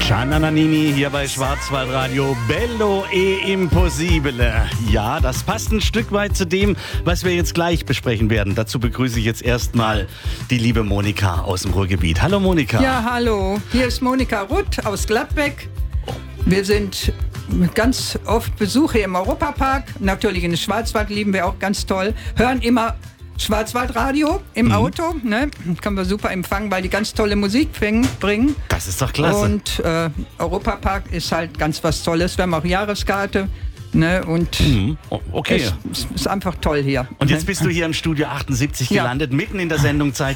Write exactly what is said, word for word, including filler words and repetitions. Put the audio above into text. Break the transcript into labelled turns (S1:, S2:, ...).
S1: Gianna Nannini hier bei Schwarzwaldradio, Bello e Impossibile. Ja, das passt ein Stück weit zu dem, was wir jetzt gleich besprechen werden. Dazu begrüße ich jetzt erstmal die liebe Monika aus dem Ruhrgebiet. Hallo Monika.
S2: Ja, hallo. Hier ist Monika Rutt aus Gladbeck. Wir sind ganz oft Besuche im Europapark. Natürlich in den Schwarzwald lieben wir auch ganz toll. Hören immer Schwarzwaldradio im mhm. Auto, ne? Können wir super empfangen, weil die ganz tolle Musik bringen.
S1: Das ist doch klasse.
S2: Und äh, Europapark ist halt ganz was Tolles. Wir haben auch Jahreskarte. Ne, und
S1: mhm. okay.
S2: es, es ist einfach toll hier.
S1: Und jetzt bist du hier im Studio achtundsiebzig gelandet, ja. mitten in der Sendung Zeit